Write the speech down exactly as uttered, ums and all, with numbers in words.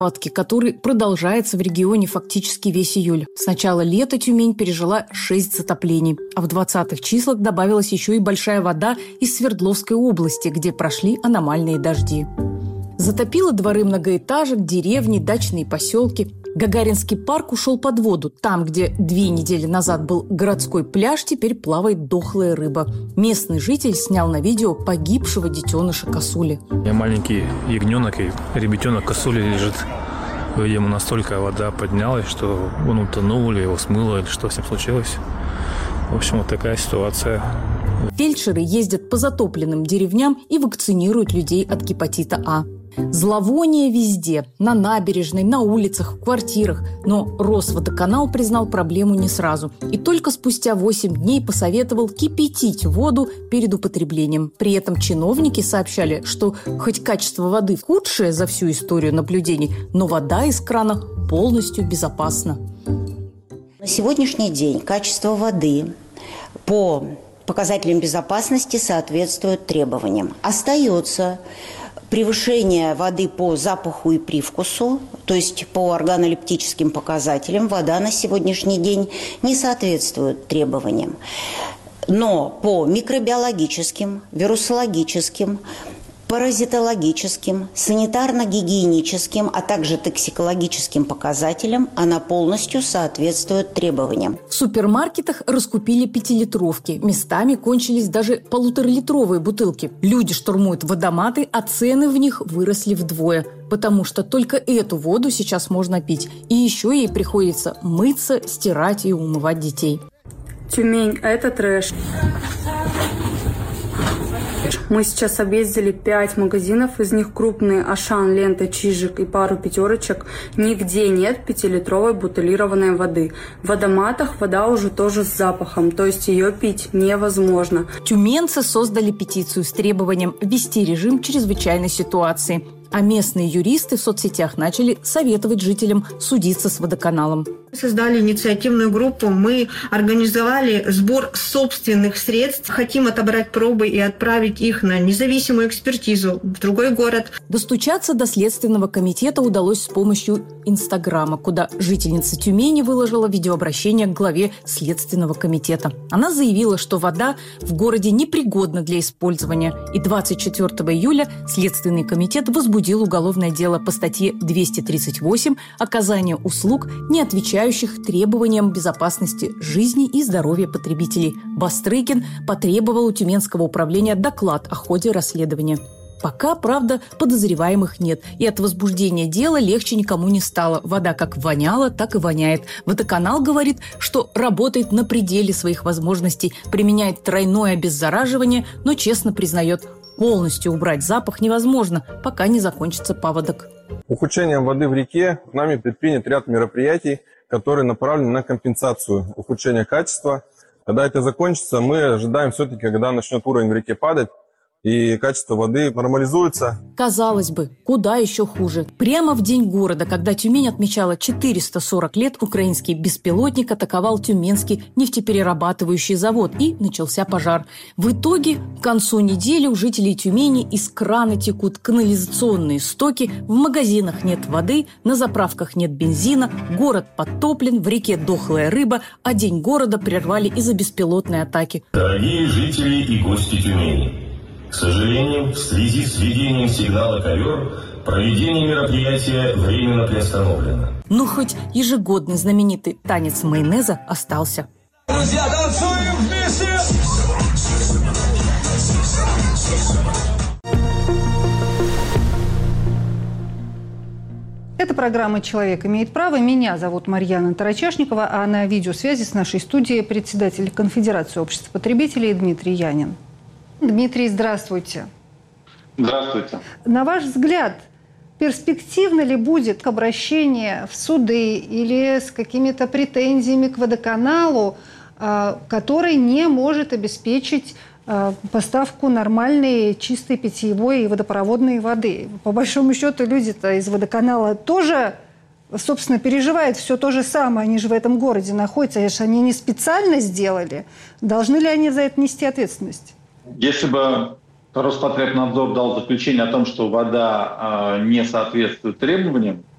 который продолжается в регионе фактически весь июль. С начала лета Тюмень пережила шесть затоплений, а в двадцатых числах добавилась еще и большая вода из Свердловской области, где прошли аномальные дожди. Затопило дворы многоэтажек, деревни, дачные поселки. Гагаринский парк ушел под воду. Там, где две недели назад был городской пляж, теперь плавает дохлая рыба. Местный житель снял на видео погибшего детеныша косули. Я маленький ягненок, и ребятенок косули лежит. Видимо, настолько вода поднялась, что он утонул, или его смыло, или что с ним случилось. В общем, вот такая ситуация. Фельдшеры ездят по затопленным деревням и вакцинируют людей от гепатита А. Зловоние везде – на набережной, на улицах, в квартирах. Но Росводоканал признал проблему не сразу. И только спустя восемь дней посоветовал кипятить воду перед употреблением. При этом чиновники сообщали, что хоть качество воды худшее за всю историю наблюдений, но вода из крана полностью безопасна. На сегодняшний день качество воды по показателям безопасности соответствует требованиям. Остается превышение воды по запаху и привкусу, то есть по органолептическим показателям, вода на сегодняшний день не соответствует требованиям. Но по микробиологическим, вирусологическим, паразитологическим, санитарно-гигиеническим, а также токсикологическим показателям она полностью соответствует требованиям. В супермаркетах раскупили пятилитровки. Местами кончились даже полуторалитровые бутылки. Люди штурмуют водоматы, а цены в них выросли вдвое. Потому что только эту воду сейчас можно пить. И еще ей приходится мыться, стирать и умывать детей. Тюмень – это трэш. Мы сейчас объездили пять магазинов, из них крупные Ашан, Лента, Чижик и пару пятерочек. Нигде нет пятилитровой бутылированной воды. В водоматах вода уже тоже с запахом, то есть ее пить невозможно. Тюменцы создали петицию с требованием ввести режим чрезвычайной ситуации. А местные юристы в соцсетях начали советовать жителям судиться с водоканалом. Создали инициативную группу, мы организовали сбор собственных средств. Хотим отобрать пробы и отправить их на независимую экспертизу в другой город. Достучаться до Следственного комитета удалось с помощью Инстаграма, куда жительница Тюмени выложила видеообращение к главе Следственного комитета. Она заявила, что вода в городе непригодна для использования. И двадцать четвёртого июля Следственный комитет возбудил уголовное дело по статье двести тридцать восемь «Оказание услуг, не отвечающих требованиям безопасности жизни и здоровья потребителей». Бастрыкин потребовал у Тюменского управления доклад о ходе расследования. Пока, правда, подозреваемых нет. И от возбуждения дела легче никому не стало. Вода как воняла, так и воняет. Водоканал говорит, что работает на пределе своих возможностей, применяет тройное обеззараживание, но честно признает, полностью убрать запах невозможно, пока не закончится паводок. Ухудшением воды в реке нами предпринят ряд мероприятий, которые направлены на компенсацию ухудшения качества. Когда это закончится, мы ожидаем все-таки, когда начнет уровень в реке падать, и качество воды нормализуется. Казалось бы, куда еще хуже. Прямо в день города, когда Тюмень отмечала четыреста сорок лет, украинский беспилотник атаковал Тюменский нефтеперерабатывающий завод, и начался пожар. В итоге, к концу недели у жителей Тюмени из крана текут канализационные стоки, в магазинах нет воды, на заправках нет бензина, город подтоплен, в реке дохлая рыба, а день города прервали из-за беспилотной атаки. Дорогие жители и гости Тюмени, к сожалению, в связи с введением сигнала ковер, проведение мероприятия временно приостановлено. Ну, хоть ежегодный знаменитый танец майонеза остался. Друзья, танцуем вместе! Это программа «Человек имеет право». Меня зовут Марьяна Тарачешникова, а на видеосвязи с нашей студией председатель Конфедерации обществ потребителей Дмитрий Янин. Дмитрий, здравствуйте. Здравствуйте. На ваш взгляд, перспективно ли будет обращение в суды или с какими-то претензиями к водоканалу, который не может обеспечить поставку нормальной, чистой питьевой и водопроводной воды? По большому счету, люди-то из водоканала тоже, собственно, переживают все то же самое. Они же в этом городе находятся. Они не специально сделали. Должны ли они за это нести ответственность? Если бы Роспотребнадзор дал заключение о том, что вода э, не соответствует требованиям,